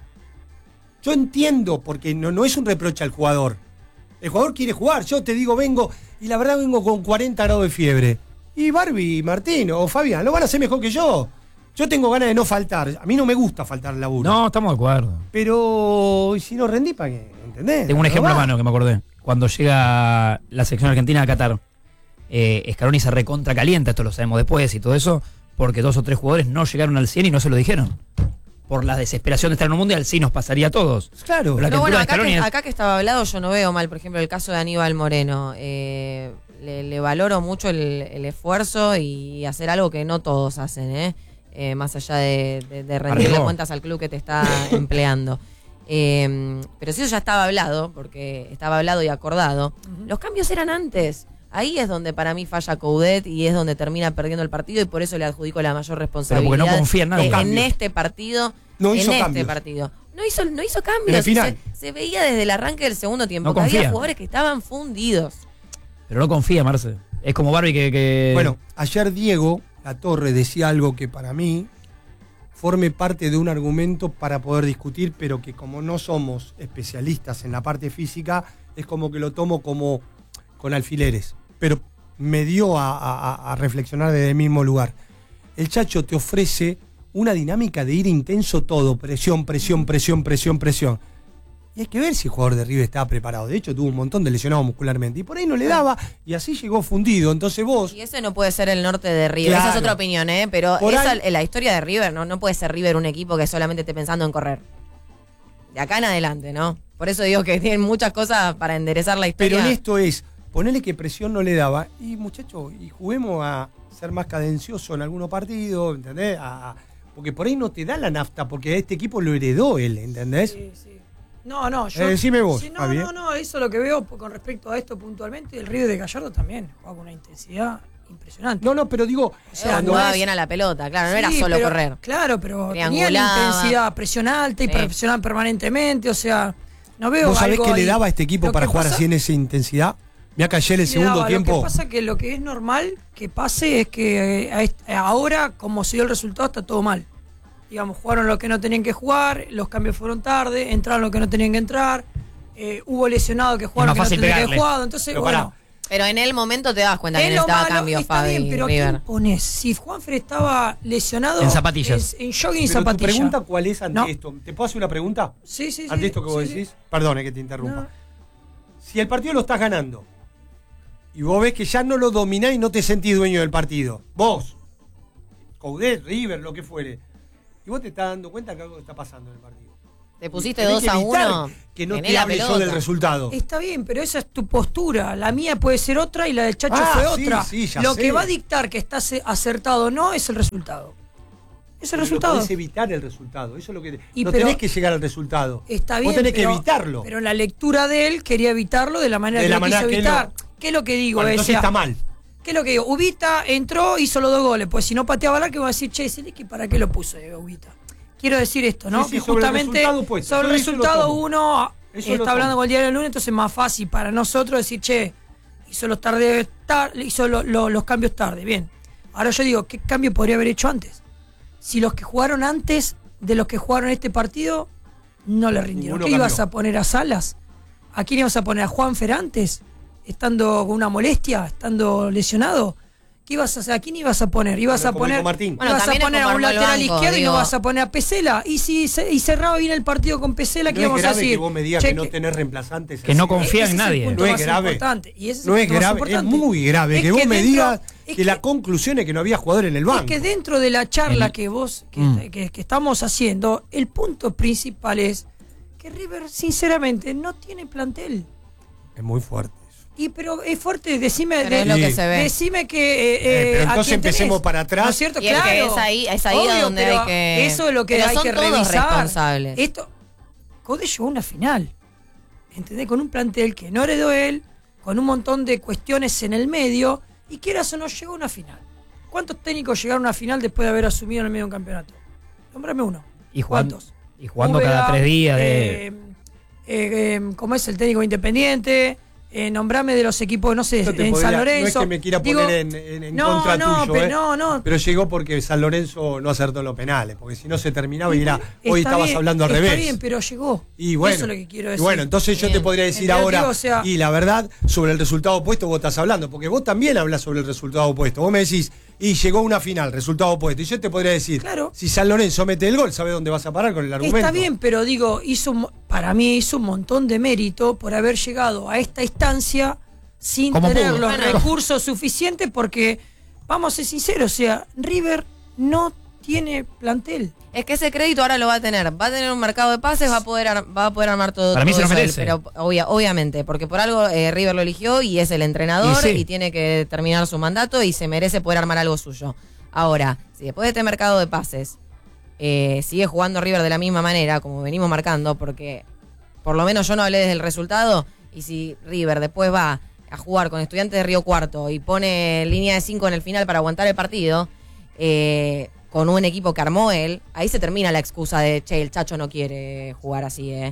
Yo entiendo, porque no, no es un reproche al jugador. El jugador quiere jugar. Yo te digo, vengo, y la verdad vengo con cuarenta grados de fiebre. Y Barbie, Martín o Fabián lo van a hacer mejor que yo. Yo tengo ganas de no faltar. A mí no me gusta faltar al laburo. No, estamos de acuerdo. Pero ¿y si no rendí para qué? ¿Entendés? Tengo un No ejemplo a va. mano que me acordé. Cuando llega la selección argentina a Qatar, eh, Scaloni se recontra calienta, esto lo sabemos después y todo eso, porque dos o tres jugadores no llegaron al cien y no se lo dijeron. Por la desesperación de estar en un mundial, sí nos pasaría a todos. Claro. Pero la No, bueno, captura de acá Scaloni que, es- acá que estaba hablado yo no veo mal, por ejemplo, el caso de Aníbal Moreno. Eh, le, le valoro mucho el, el esfuerzo y hacer algo que no todos hacen, ¿eh? Eh, más allá de, de, de rendirle Arriesgó. cuentas al club que te está empleando. Eh, pero si eso ya estaba hablado, porque estaba hablado y acordado, los cambios eran antes. Ahí es donde para mí falla Coudet y es donde termina perdiendo el partido y por eso le adjudico la mayor responsabilidad. Pero porque no confía en nada. eh, en Cambios. este partido. No en hizo este cambios. partido. No hizo, no hizo En cambios. el final. Se, se veía desde el arranque del segundo tiempo No que había confía. jugadores que estaban fundidos. Pero no confía, Marce. Es como Barbie que... que- Bueno, ayer Diego La Torre decía algo que para mí forme parte de un argumento para poder discutir, pero que como no somos especialistas en la parte física, es como que lo tomo como con alfileres. Pero me dio a, a- a reflexionar desde el mismo lugar. El Chacho te ofrece una dinámica de ir intenso todo, presión, presión, presión, presión, presión. Y hay que ver si el jugador de River estaba preparado. De hecho, tuvo un montón de lesionados muscularmente. Y por ahí no le daba, y así llegó fundido. Entonces vos... Y ese no puede ser el norte de River. Claro. Esa es otra opinión, ¿eh? Pero Por esa, ahí- la historia de River, ¿no? No puede ser River un equipo que solamente esté pensando en correr. De acá en adelante, ¿no? Por eso digo que tienen muchas cosas para enderezar la historia. Pero en esto es, ponele que presión no le daba. Y muchachos, y juguemos a ser más cadencioso en algunos partidos, ¿entendés? A- porque por ahí no te da la nafta, porque este equipo lo heredó él, ¿entendés? Sí, sí. No, no, yo. Eh, decime vos, Sí, no, Fabi, ¿eh? no, no, eso es lo que veo con respecto a esto puntualmente. El River de Gallardo también juega con una intensidad impresionante. No, no, pero digo, O sea, Cuando no jugaba es- bien a la pelota, claro, no Sí, era solo pero- correr. Claro, pero tenía la Triangulaba. intensidad, presión alta y Sí. presionar permanentemente, o sea, no veo ¿vos sabés algo qué le ahí. daba a este equipo Lo para que jugar pasa- así en esa intensidad? Mirá que ayer el le segundo daba, tiempo... Lo que pasa que lo que es normal que pase es que eh, a est- ahora, como se dio el resultado, está todo mal. Digamos, jugaron lo que no tenían que jugar, los cambios fueron tarde, entraron lo que no tenían que entrar, eh, hubo lesionados que jugaron más lo que no fácil tenían que pegarle. haber jugado, entonces, Pero bueno... pará. Pero en el momento te das cuenta que Es lo necesitaba malo, cambios, está Fabi, bien, pero ¿a River. quién pones? Si Juanfer estaba lesionado... En zapatillas. En, en jogging y Pero tu zapatillas. pregunta cuál es ante No. esto. ¿Te puedo hacer una pregunta? Sí, sí, sí. Ante esto que vos sí, sí. decís. Perdone que te interrumpa. No. Si el partido lo estás ganando y vos ves que ya no lo dominás y no te sentís dueño del partido, vos, Coudet, River, lo que fuere. Y vos te estás dando cuenta que algo está pasando en el partido. Te pusiste Tenés dos que a evitar uno. Que no tenés te la hable yo pelota. del resultado. Está bien, pero esa es tu postura. La mía puede ser otra y la del Chacho Ah, fue sí, otra. sí, ya Lo sé. que va a dictar que estás acertado o no es el resultado. Es el Pero resultado. podés evitar el resultado. Eso es lo que. Y no pero- tenés que llegar al resultado. Está bien, Vos tenés pero, que evitarlo. Pero la lectura de él quería evitarlo de la manera De que la lo quiso manera que evitar. lo- ¿Qué es lo que digo? Bueno, Es, entonces o sea, está mal. ¿Qué es lo que digo? Ubita entró, hizo los dos goles. Pues si no pateaba al arco, iba a decir, che, Zielinski, ¿para qué lo puso eh, Ubita? Quiero decir esto, ¿no? Sí, sí, que sobre el justamente resultado opuesto. sobre el Yo eso lo resultado tomo. uno Eso lo está hablando tomo. con el diario del lunes, entonces es más fácil para nosotros decir, che, hizo los tarde, tar- hizo lo- lo- los cambios tarde. Bien. Ahora yo digo, ¿qué cambio podría haber hecho antes? Si los que jugaron antes de los que jugaron este partido no le rindieron. Ninguno ¿Qué ibas cambió. a poner a Salas? ¿A quién ibas a poner? ¿A Juan Ferantes? ¿Estando con una molestia? ¿Estando lesionado? ¿Qué ibas a hacer? ¿A quién ibas a poner? ¿Ibas Bueno, a como poner, dijo Martín. Bueno, ibas a también es poner a como un armó el lateral banco, izquierdo y no digo. vas a poner a Pesela? Y si se- y cerraba bien el partido con Pesela, ¿qué No es íbamos a grave decir? que vos me digas Che, que no que- tenés reemplazantes. Que no así. confía ese en es el nadie. punto No es más grave. importante, y ese es No el es punto más grave, es importante. muy grave Es que vos me dentro- digas es que, la conclusión es que no había jugador en el banco. Es que dentro de la charla El- que vos que, Mm. que- que estamos haciendo, el punto principal es que River sinceramente no tiene plantel. Es muy fuerte. Y pero es fuerte, decime, Pero de- es lo que Sí. se ve. decime que eh, Eh, pero eh, entonces ¿a quién tenés? empecemos para atrás. ¿No es cierto? Y es Claro. que es ahí- es ahí Obvio, donde pero hay que- eso es lo que pero hay son que todos revisar. responsables. Esto Code llegó a una final. ¿Entendés? Con un plantel que no heredó él, con un montón de cuestiones en el medio, y quieras o no llegó a una final. ¿Cuántos técnicos llegaron a una final después de haber asumido en el medio de un campeonato? Nómbrame uno. Y jugando, ¿Cuántos? y jugando Úbeda, cada tres días de. eh, eh, eh, ¿Cómo es el técnico independiente? Eh, nombrame de los equipos, no sé, Yo te en podría- San Lorenzo. No es que me quiera Digo, poner en, en- en no, contra no, tuyo, pero eh. no, no. Pero llegó porque San Lorenzo no acertó en los penales, porque si no se terminaba y era, Está hoy estabas bien, hablando al está revés. bien, pero llegó. Y bueno, Eso es lo que quiero y decir. bueno, entonces yo Bien. te podría decir ¿Entendés? ahora, Digo, o sea- y la verdad, sobre el resultado opuesto vos estás hablando, porque vos también hablas sobre el resultado opuesto. Vos me decís, y llegó una final, resultado opuesto. Y yo te podría decir, Claro. si San Lorenzo mete el gol, ¿sabés dónde vas a parar con el argumento? Está bien, pero digo, hizo un- para mí hizo un montón de mérito por haber llegado a esta instancia sin Como tener pudo. los Bueno. recursos suficientes, porque, vamos a ser sinceros, o sea, River no tiene plantel. Es que ese crédito ahora lo va a tener. Va a tener un mercado de pases, va a poder, ar- va a poder armar todo. Para mí todo se lo eso él, merece. Pero obvia- obviamente, porque por algo eh, River lo eligió y es el entrenador Y sí. y tiene que terminar su mandato y se merece poder armar algo suyo. Ahora, si después de este mercado de pases eh, sigue jugando River de la misma manera, como venimos marcando, porque por lo menos yo no hablé desde el resultado, y si River después va a jugar con Estudiantes de Río Cuarto y pone línea de cinco en el final para aguantar el partido, eh, con un equipo que armó él, ahí se termina la excusa de, che, el Chacho no quiere jugar así, ¿eh?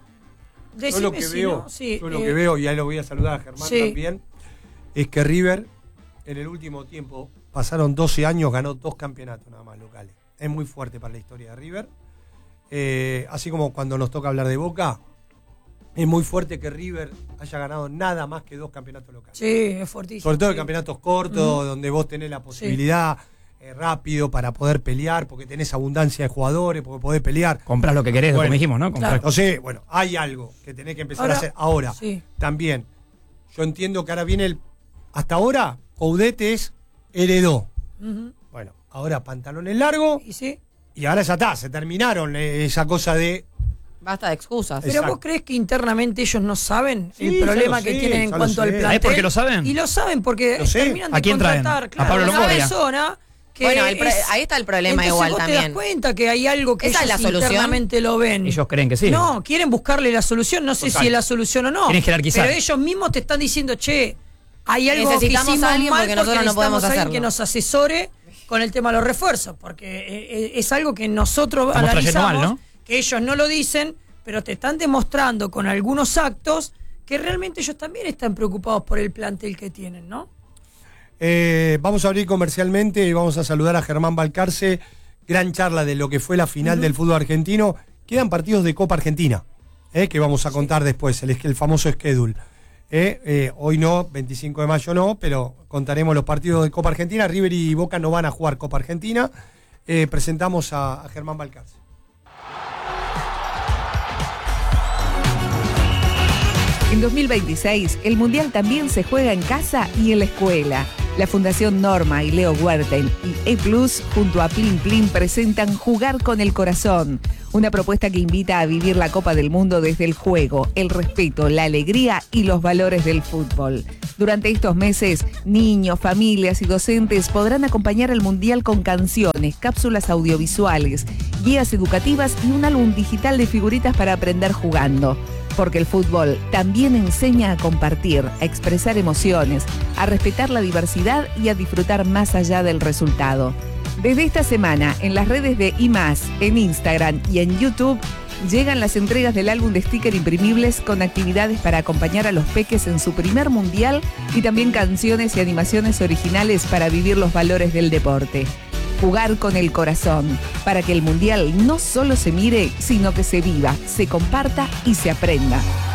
Yo Decime lo que si veo, no, sí, yo lo eh, que veo, y ahí lo voy a saludar a Germán sí. también, es que River en el último tiempo, pasaron doce años, ganó dos campeonatos nada más locales. Es muy fuerte para la historia de River. Eh, así como cuando nos toca hablar de Boca, es muy fuerte que River haya ganado nada más que dos campeonatos locales. Sí, es fortísimo. Sobre todo en sí. campeonatos cortos, donde vos tenés la posibilidad eh, rápido para poder pelear, porque tenés abundancia de jugadores, porque podés pelear. Compras lo que querés, Bueno, como dijimos, ¿no? Compras- claro. Entonces, bueno, hay algo que tenés que empezar Ahora, a hacer. Ahora, sí. también, yo entiendo que ahora viene el... Hasta ahora, Coudet es heredó. Ujú. Bueno, ahora pantalones largos ¿Y sí? y ahora ya está, se terminaron eh, esa cosa de... Basta de excusas. ¿Pero Exacto. vos crees que internamente ellos no saben Sí, el ya problema lo que sé, tienen en ya lo cuanto al sé. plantel? ¿Sabés por qué lo saben? Y lo saben porque Lo sé. terminan de ¿A quién traen? contratar, ¿A claro, Pablo una Longoria? persona que Bueno, el pro- es- ahí está el problema entonces igual vos también. te das cuenta que hay algo que ¿Esa es ellos la solución? internamente lo ven. Ellos creen que sí. No, quieren buscarle la solución, no sé Total. si es la solución o no. Quieren jerarquizar. Pero ellos mismos te están diciendo, che, hay algo Necesitamos que hicimos a alguien mal porque nosotros no necesitamos podemos a alguien hacerlo. que nos asesore con el tema de los refuerzos, porque eh, eh, es algo que nosotros Estamos trayendo analizamos, mal, ¿no? que ellos no lo dicen, pero te están demostrando con algunos actos que realmente ellos también están preocupados por el plantel que tienen, ¿no? Eh, vamos a abrir comercialmente y vamos a saludar a Germán Balcarce. Gran charla de lo que fue la final del fútbol argentino. Quedan partidos de Copa Argentina, eh, que vamos a contar después, el, el famoso schedule. Eh, eh, hoy no, veinticinco de mayo no, pero contaremos los partidos de Copa Argentina. River y Boca no van a jugar Copa Argentina. Eh, presentamos a, a Germán Balcarce. En dos mil veintiséis, el Mundial también se juega en casa y en la escuela. La Fundación Norma y Leo Huerten y E Plus junto a Plin Plin presentan Jugar con el Corazón, una propuesta que invita a vivir la Copa del Mundo desde el juego, el respeto, la alegría y los valores del fútbol. Durante estos meses, niños, familias y docentes podrán acompañar al Mundial con canciones, cápsulas audiovisuales, guías educativas y un álbum digital de figuritas para aprender jugando. Porque el fútbol también enseña a compartir, a expresar emociones, a respetar la diversidad y a disfrutar más allá del resultado. Desde esta semana, en las redes de I Más, en Instagram y en YouTube, llegan las entregas del álbum de sticker imprimibles con actividades para acompañar a los peques en su primer mundial y también canciones y animaciones originales para vivir los valores del deporte. Jugar con el corazón, para que el mundial no solo se mire, sino que se viva, se comparta y se aprenda.